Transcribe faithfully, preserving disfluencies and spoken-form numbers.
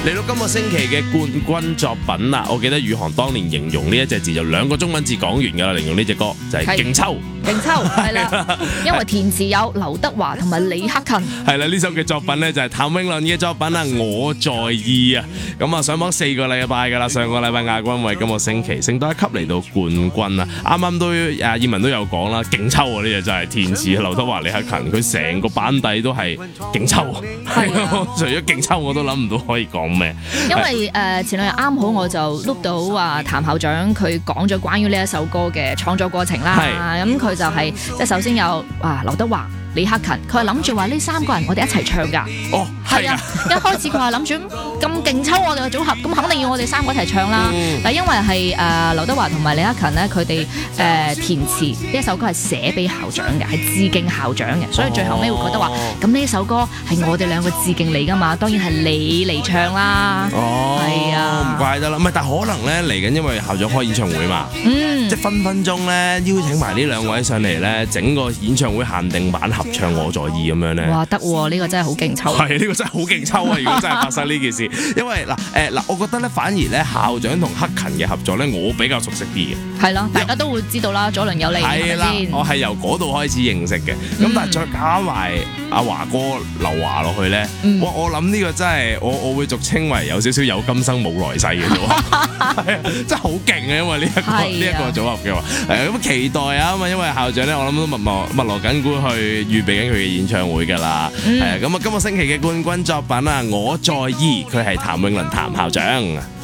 嚟到今個星期嘅冠軍作品啦，我記得宇航當年形容呢一隻字就兩個中文字講完㗎啦，形容呢隻歌就係勁抽。 勁抽係啦，因為填詞有劉德華同埋李克勤。 係啦，呢首嘅作品呢就係譚詠麟嘅作品啊，我在意啊。咁啊上榜四個禮拜㗎啦，上個禮拜亞軍位，今個星期升多一級嚟到冠軍啊。啱啱都阿葉文都有講啦，勁抽啊呢隻就係填詞劉德華、李克勤，佢成個班底都係勁抽。係啊，除咗勁抽我都諗唔到可以講咩。 因為誒、呃、前兩日啱好我就碌到話譚校長佢講咗關於呢一首歌嘅創作過程啦，咁佢就係、是、即係首先有啊劉德華、李克勤，佢係諗住話呢三個人我哋一齊唱㗎。哦，係啊，一開始佢係諗住咁勁抽我哋嘅組合，咁肯定要我哋三個一齊唱啦。嗯、但因為係誒劉德華同埋李克勤咧，佢哋誒填詞呢一首歌係寫俾校長嘅，係致敬校長嘅，所以最後尾會覺得話，咁呢、哦、首歌係我哋兩個致敬你㗎嘛，當然係你嚟唱啦。哦，係啊， 唔怪得啦，唔係，但可能咧嚟緊，因為校長開演唱會嘛，嗯，即係分分鐘咧邀請埋呢兩位上嚟咧，整個演唱會限定版合唱我在意咁樣咧。 哇，得喎，呢、呢個真係好勁抽。 係，呢、呢個真係好勁抽啊！如果真係發生呢件事，因為嗱誒嗱，我覺得咧反而咧校長同克勤嘅合作咧，我比較熟悉啲嘅。係咯，大家都會知道啦，左鄰右里係啦，我係由嗰度開始認識嘅。咁、嗯、但係再加埋阿華哥劉華落去咧，嗯、我我諗呢個真係我我會俗稱為有少少有今生冇來世嘅組合，係啊，真係好勁啊！因為呢、這、一個呢一、啊、個組合嘅話，誒咁期待啊嘛，因為校長咧，我諗都密鑼密鑼緊鼓去預備緊佢嘅演唱會㗎啦。係啊、嗯，咁啊今個星期嘅冠軍作品啊，我在意，佢係譚詠麟譚校長。